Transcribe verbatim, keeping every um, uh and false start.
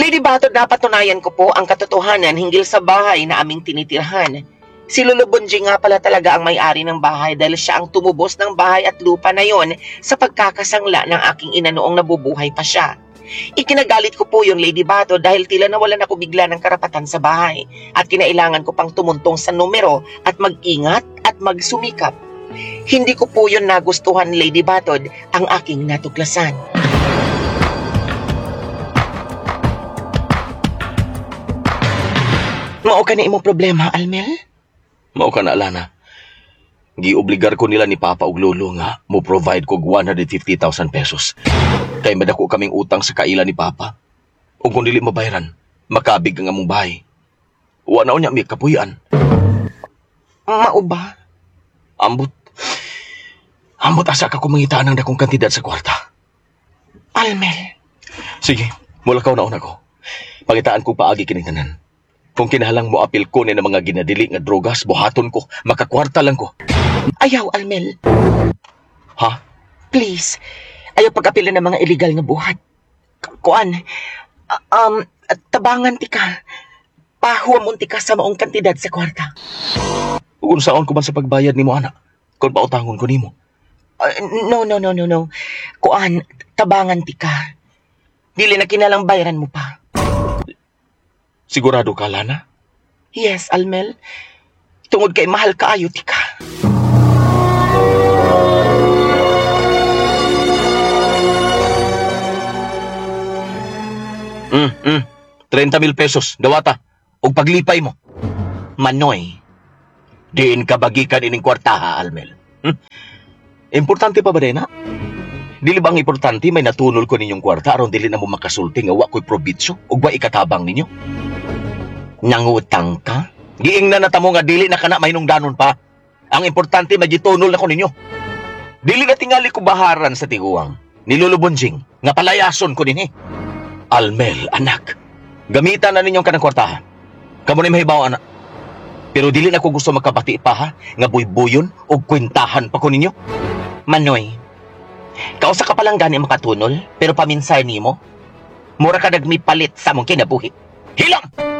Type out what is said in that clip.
Lady Bato, napatunayan ko po ang katotohanan hinggil sa bahay na aming tinitirhan. Si Lolo Bonjing nga pala talaga ang may-ari ng bahay dahil siya ang tumubos ng bahay at lupa na yon sa pagkakasangla ng aking ina noong nabubuhay pa siya. Ikinagalit ko po yung Lady Bato dahil tila nawalan ako bigla ng karapatan sa bahay at kinailangan ko pang tumuntong sa numero at mag-ingat at magsumikap. Hindi ko po yun nagustuhan, Lady Batod, ang aking natuklasan. Mao ka na imong problema, Almel? Mao ka na, Alana. Gi-obligar ko nila ni Papa ug Lolo nga mo provide ko one hundred fifty thousand pesos. Kay madako kaming utang sa kaila ni Papa. Ug kung dili mabayaran, makabig ang among bahay. Wa na unya mi kapuy-an. Mao ba? Ambot. Ambot asa ka kumangitaan ng dakong kantidad sa kwarta. Almel. Sige, mulakaw na una ko. Pangitaan ko paagi kining tanan. Kung kinahalang mo apil ko ni na mga ginadili nga drogas, buhaton ko, makakwarta lang ko. Ayaw, Almel. Ha? Please. Ayaw pag-apila ng mga illegal nga buhat. Kuan, uh, um, tabangan ti ka. Pahuam unti ka sa maong kantidad sa kwarta. Kung saan ko man sa pagbayad ni mo, anak. Kung pautangon ko ni mo. Uh, no, no, no, no, no. Kuan, tabangan ti ka. Dili na kinalang bayaran mo pa. Sigurado ka, Lana? Yes, Almel. Tungod kay mahal ka ayo ti ka. Mm, mm. thirty mil pesos, dawata. Og paglipay mo. Manoy. Diin ka bagikan ining kwarta, ha, Almel. Hm? Importante pa ba din, ha? Dili ba ang importante may natunol ko ninyong kwarta aron dili na mo makasulti nga wa ko'y probitsyo o wa ikatabang ninyo? Nangutang ka? Giing na natamo nga dili na kana mahinungdanon pa. Ang importante magitunol na ko ninyo. Dili na tingali ko baharan sa tiguang ni Lolo Bonjing nga palayason ko dinhi. Almel, anak. Gamitan na ninyong kanang kwartahan. Kamo ni mahibaw, anak. Pero dili na ko gusto magkabati pa, ha? Nga buybuyon o kwentahan pa ko ninyo. Manoy, kausa ka palang gani makatunol, pero paminsan nimo, mura ka nagmipalit sa mong kinabuhi. Hilang!